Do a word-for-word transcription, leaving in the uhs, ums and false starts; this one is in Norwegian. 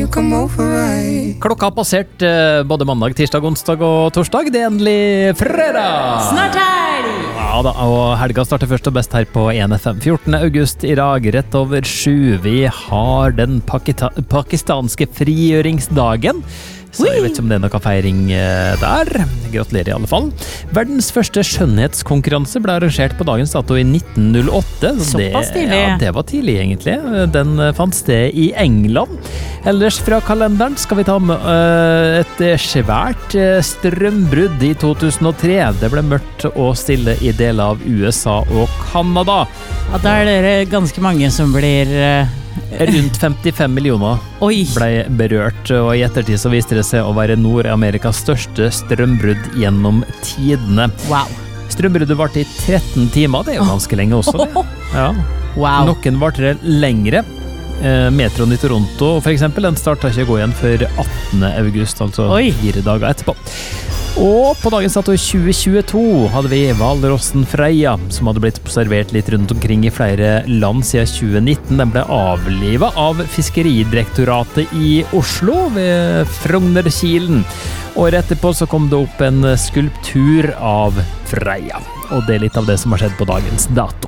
come over right? Klokka har passert eh, både mandag, tirsdag, onsdag og torsdag. Det er endelig fredag! Snart helg! Ja da, og helga starter først og best her på en F M. fjortende august i dag, rett over sju. Vi har den pakita- pakistanske frigjøringsdagen. Så jeg vet ikke om det er noe feiring eh, der. Gratulerer i alle fall. Verdens første skjønnhetskonkurranse ble arrangert på dagens dato i nitten null åtte. Så det, Såpass tidlig. Ja, det var tidlig egentlig. Den eh, fant sted i England. Ellers fra kalenderen skal vi ta med eh, et svært eh, strømbrudd i to tusen og tre. Det ble mørkt og stille i deler av U S A og Canada. Ja, da er dere ganske mange som blir uh, Rundt femtifem millioner Oi! ble berørt, og i ettertid så viste det seg å være Nord-Amerikas største strømbrudd gjennom tidene. Wow. Strømbruddet varte i tretten timer, det er jo ganske lenge også det. Ja. Wow. Noen varte lengre. Eh, Metroen i Toronto for eksempel, den startet ikke å gå igjen før attende august, altså Oi. fire dager etterpå. Og på dagens dato i tjue tjueto hadde vi hvalrossen Freia, som hadde blitt observert litt rundt omkring i flere land siden tjue nitten. Den ble avlivet av Fiskeridirektoratet i Oslo ved Frognerkilen. Året etterpå så kom det opp en skulptur av Freia. Og det er litt av det som har skjedd på dagens dato.